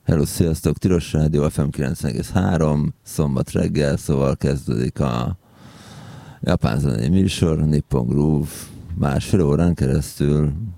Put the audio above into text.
Hello, sziasztok! Tilos Rádió FM 9,3, szombat reggel, szóval kezdődik a japán zenei műsor, Nippon Groove, másfél órán keresztül